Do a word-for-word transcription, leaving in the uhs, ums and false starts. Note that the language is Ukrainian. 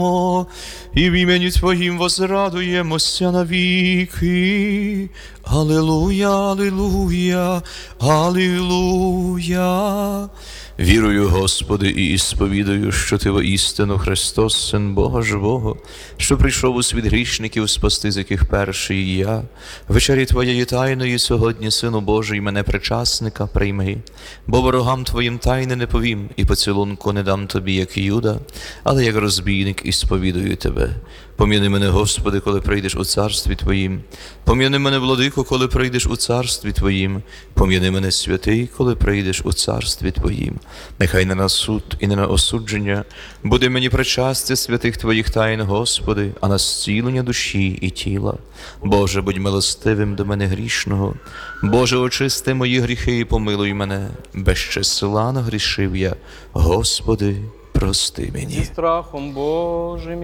і в імені Твоїм возрадуємося навіки. Алілуя, алілуя, алілуя. Вірую, Господи, і сповідаю, що Ти воістину Христос, Син Бога живого, що прийшов у світ грішників спасти, з яких перший і я. Вечері Твоєї тайної сьогодні, Сину Божий, мене причасника прийми, бо ворогам Твоїм тайни не повім, і поцілунку не дам Тобі, як Юда, але як розбійник і сповідую Тебе. Пом'яни мене, Господи, коли прийдеш у царстві Твоїм. Пом'яни мене, Владико, коли прийдеш у царстві Твоїм. Пом'яни мене, святий, коли прийдеш у царстві Твоїм. Нехай не на суд і не на осудження буде мені причастя святих Твоїх тайн, Господи, а на зцілення душі і тіла. Боже, будь милостивим до мене грішного. Боже, очисти мої гріхи і помилуй мене. Без числа нагрішив я. Господи, прости мені. Зі страхом Божим